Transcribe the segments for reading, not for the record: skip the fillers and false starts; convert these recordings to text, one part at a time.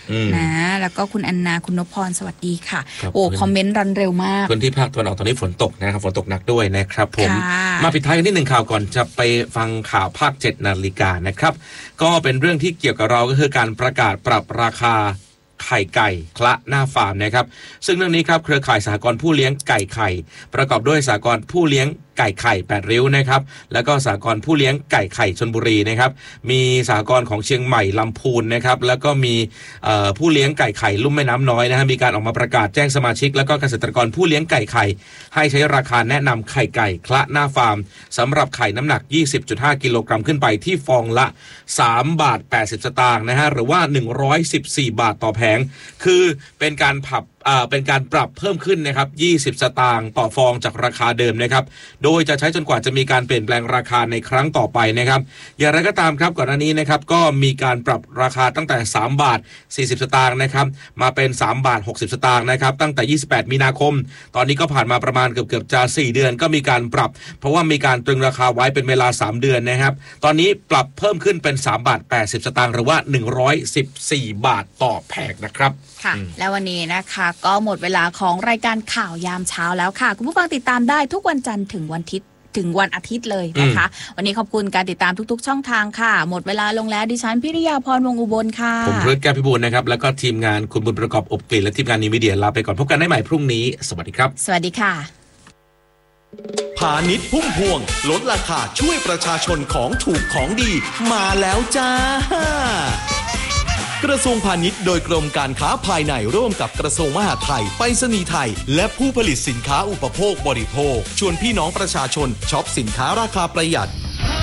นะแล้วก็คุณอันนาคุณนพพรสวัสดีค่ะโอ้คอมเมนต์รันเร็วมากพื้นที่ภาคตะวันออกตอนนี้ฝนตกนะครับฝนตกหนักด้วยนะครับผมมาปิดท้ายกันที่1ข่าวก่อนจะไปฟังข่าวภาค 7 นาฬิกานะครับก็เป็นเรื่องที่เกี่ยวกับเราก็คือการประกาศปรับราคาไข่ไก่คละหน้าฟาร์มนะครับซึ่งเรื่องนี้ครับเครือข่ายสหกรณ์ผู้เลี้ยงไก่ไข่ประกอบด้วยสหกรณ์ผู้เลี้ยงไก่ไข่8ริ้วนะครับแล้วก็สหกรณ์ผู้เลี้ยงไก่ไข่ชลบุรีนะครับมีสหกรณ์ของเชียงใหม่ลำพูนนะครับแล้วก็มีผู้เลี้ยงไก่ไข่ลุ่มแม่น้ำน้อยนะฮะมีการออกมาประกาศแจ้งสมาชิกแล้วก็เกษตรกรผู้เลี้ยงไก่ไข่ให้ใช้ราคาแนะนำไข่ไก่คละหน้าฟาร์มสำหรับไข่น้ำหนัก 20.5 กิโลกรัมขึ้นไปที่ฟองละ3 บาท 80 สตางค์นะฮะหรือว่า114 บาทต่อแผงคือเป็นการปรับเพิ่มขึ้นนะครับ20 สตางค์ต่อฟองจากราคาเดิมนะครับโดยจะใช้จนกว่าจะมีการเปลี่ยนแปลงราคาในครั้งต่อไปนะครับอย่างไรก็ตามครับก่อนหน้านี้นะครับก็มีการปรับราคาตั้งแต่3 บาท 40 สตางค์นะครับมาเป็น3 บาท 60 สตางค์นะครับตั้งแต่28 มีนาคมตอนนี้ก็ผ่านมาประมาณเกือบจะ4 เดือนก็มีการปรับเพราะว่ามีการตรึงราคาไว้เป็นเวลา3 เดือนนะครับตอนนี้ปรับเพิ่มขึ้นเป็น3 บาท 80 สตางค์หรือว่า114 บาทต่อแผงนะครับค่ะแล้ววันนี้นะคะก็หมดเวลาของรายการข่าวยามเช้าแล้วค่ะคุณผู้ฟังติดตามได้ทุกวันจันทร์ถึงวันอาทิตย์เลยนะคะวันนี้ขอบคุณการติดตามทุกๆช่องทางค่ะหมดเวลาลงแล้วดิฉันพิริยาพรวงอุบลค่ะผมพฤทธิ์แก้วพิบูลนะครับแล้วก็ทีมงานคุณบุญประกอบอบกลิ่นและทีมงานนิวมีเดียลาไปก่อนพบกันได้ใหม่พรุ่งนี้สวัสดีครับสวัสดีค่ะพาณิชย์พุ่มพวงลดราคาช่วยประชาชนของถูกของดีมาแล้วจ้ากระทรวงพาณิชย์โดยกรมการค้าภายในร่วมกับกระทรวงมหาดไทยไปรษณีย์ไทยและผู้ผลิตสินค้าอุปโภคบริโภคชวนพี่น้องประชาชนช็อปสินค้าราคาประหยัด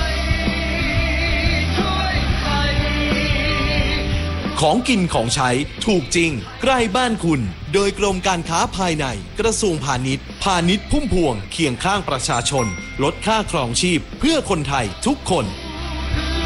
ของกินของใช้ถูกจริงใกล้บ้านคุณโดยกรมการค้าภายในกระทรวงพาณิชย์พาณิชย์พุ่มพวงเคียงข้างประชาชนลดค่าครองชีพเพื่อคนไทยทุกคน